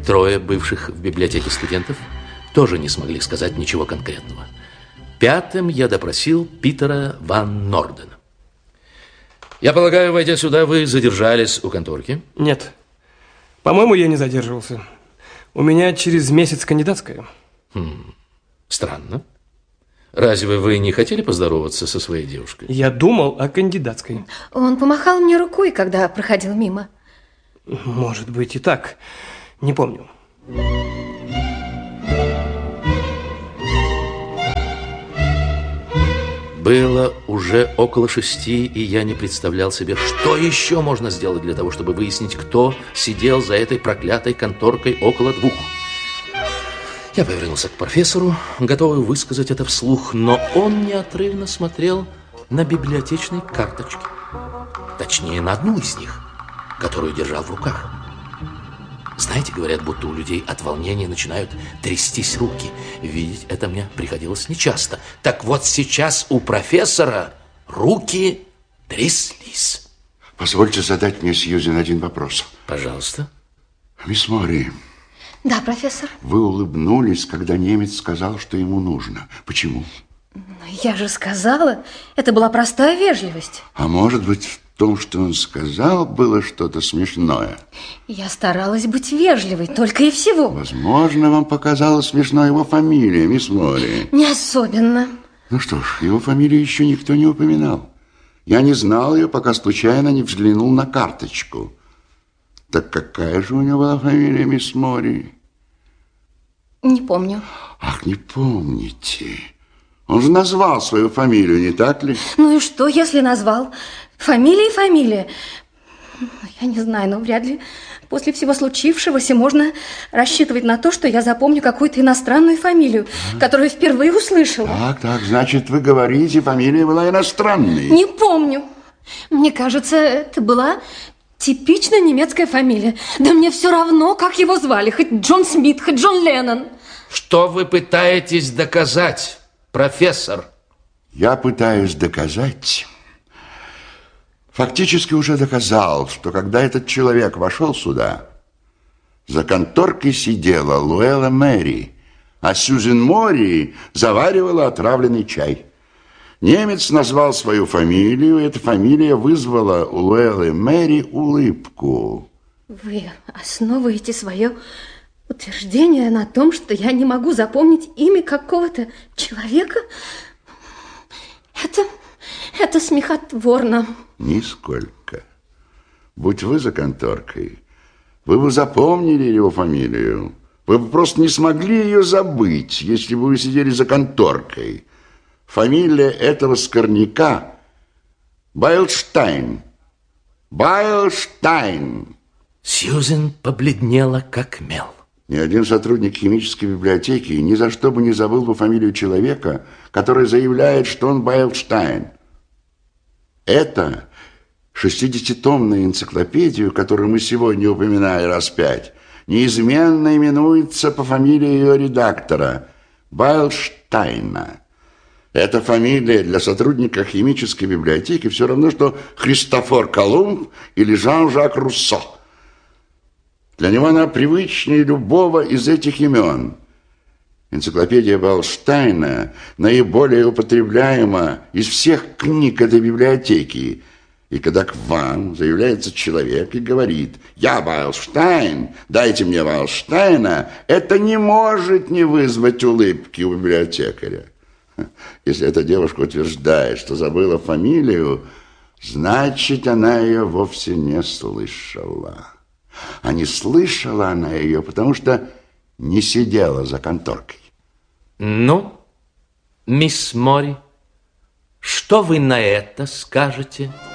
Трое бывших в библиотеке студентов тоже не смогли сказать ничего конкретного. Пятым я допросил Питера ван Нордена. Я полагаю, войдя сюда, вы задержались у конторки? Нет. По-моему, я не задерживался. У меня через месяц кандидатская. Странно. Разве вы не хотели поздороваться со своей девушкой? Я думал о кандидатской. Он помахал мне рукой, когда проходил мимо. Может быть и так. Не помню. Было уже около 6, и я не представлял себе, что еще можно сделать для того, чтобы выяснить, кто сидел за этой проклятой конторкой около 2. Я повернулся к профессору, готовый высказать это вслух, но он неотрывно смотрел на библиотечные карточки. Точнее, на одну из них, которую держал в руках. Знаете, говорят, будто у людей от волнения начинают трястись руки. Видеть это мне приходилось нечасто. Так вот сейчас у профессора руки тряслись. Позвольте задать мне, Сьюзен, один вопрос. Пожалуйста. Мисс Мори. Да, профессор. Вы улыбнулись, когда немец сказал, что ему нужно. Почему? Я же сказала, это была простая вежливость. А может быть, в том, что он сказал, было что-то смешное? Я старалась быть вежливой, только и всего. Возможно, вам показалась смешной его фамилия, мисс Мори. Не особенно. Ну что ж, его фамилию еще никто не упоминал. Я не знал ее, пока случайно не взглянул на карточку. Так какая же у него была фамилия, мисс Мори? Не помню. Ах, не помните. Он же назвал свою фамилию, не так ли? Ну и что, если назвал? Фамилия и фамилия. Я не знаю, но вряд ли после всего случившегося можно рассчитывать на то, что я запомню какую-то иностранную фамилию, которую впервые услышала. Так, значит, вы говорите, фамилия была иностранной. Не помню. Мне кажется, это была типичная немецкая фамилия. Да мне все равно, как его звали. Хоть Джон Смит, хоть Джон Леннон. Что вы пытаетесь доказать, профессор? Я пытаюсь доказать... Фактически уже доказал, что когда этот человек вошел сюда, за конторкой сидела Луэлла Мэри, а Сьюзен Мори заваривала отравленный чай. Немец назвал свою фамилию, и эта фамилия вызвала у Луэллы Мэри улыбку. Вы основываете свое утверждение на том, что я не могу запомнить имя какого-то человека? Это смехотворно. Нисколько. Будь вы за конторкой, вы бы запомнили его фамилию. Вы бы просто не смогли ее забыть, если бы вы сидели за конторкой. Фамилия этого скорняка Байлштайн. Байлштайн. Сьюзен побледнела, как мел. Ни один сотрудник химической библиотеки ни за что бы не забыл бы фамилию человека, который заявляет, что он Байлштайн. Это 60-томная энциклопедия, которую мы сегодня упоминали раз 5, неизменно именуется по фамилии ее редактора Байлштайна. Эта фамилия для сотрудника химической библиотеки все равно, что Христофор Колумб или Жан-Жак Руссо. Для него она привычнее любого из этих имен. Энциклопедия Байлштайна наиболее употребляема из всех книг этой библиотеки. И когда к вам заявляется человек и говорит: «Я Байлштайн, дайте мне Байлштайна», это не может не вызвать улыбки у библиотекаря. Если эта девушка утверждает, что забыла фамилию, значит, она ее вовсе не слышала. А не слышала она ее, потому что не сидела за конторкой. Ну, мисс Мори, что вы на это скажете?